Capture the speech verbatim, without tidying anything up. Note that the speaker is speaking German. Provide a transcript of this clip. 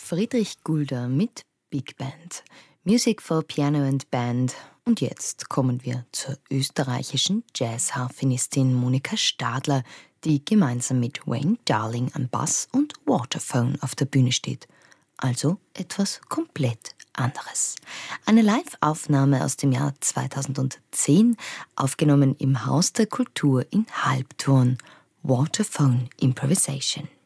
Friedrich Gulder mit Big Band. Music for Piano and Band. Und jetzt kommen wir zur österreichischen Jazzharfenistin Monika Stadler, die gemeinsam mit Wayne Darling am Bass und Waterphone auf der Bühne steht. Also etwas komplett anderes. Eine Live-Aufnahme aus dem Jahr zweitausendzehn, aufgenommen im Haus der Kultur in Halbturn. Waterphone Improvisation.